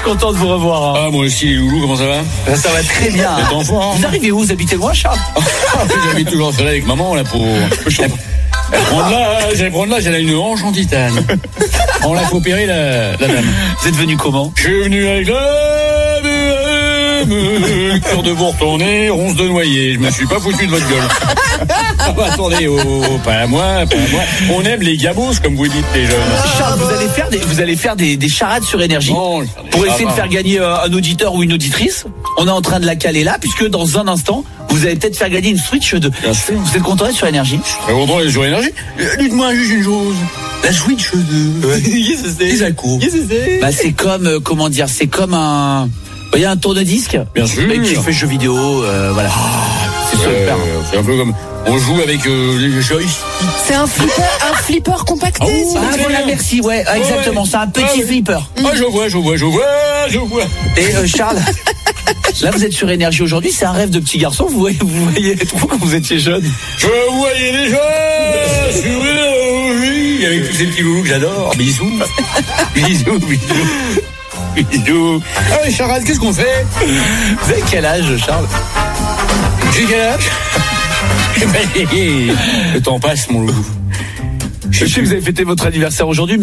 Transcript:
content de vous revoir. Ah, moi aussi, les loulous, comment ça va? Ça va très bien. Vous êtes en forme? Vous arrivez où? Vous habitez loin, Charles? J'habite toujours seul avec maman, là, pour... J'allais prendre l'âge, elle a une hanche en titane. On l'a fait opérer, la dame. Vous êtes venu comment? Je suis venu avec la BM, cœur de vous retourner, ronce de noyer. Je me suis pas foutu de votre gueule. Ah bah, attendez, pas à moi. On aime les gabos, comme vous dites, les jeunes. Charles, vous allez faire des charades sur Énergie. Non, pour essayer de faire gagner un auditeur ou une auditrice. On est en train de la caler là, puisque dans un instant, vous allez peut-être faire gagner une Switch 2. Bien sûr. Vous êtes content d'être sur Énergie? Très content d'être sur Énergie. Dites-moi juste une chose. La Switch 2. Bah, c'est comme, comment dire, c'est comme un... Vous voyez un tourne-disque? Bien sûr. Mais qui fait jeux vidéo, voilà. C'est super. C'est un peu comme... On joue avec les joysticks. C'est un flipper compacté. Ah voilà, merci, ouais, exactement, c'est un petit flipper. Ah, je vois. Et Charles, là vous êtes sur Énergie aujourd'hui, c'est un rêve de petit garçon, vous voyez trop quand vous étiez jeune. Je voyais déjà sur Énergie avec tous ces petits loulous que j'adore. Bisous. Ah oui, Charles, qu'est-ce qu'on fait? Vous avez quel âge, Charles? J'ai quel âge? Le temps passe, mon loup. Je sais que vous avez fêté votre anniversaire aujourd'hui,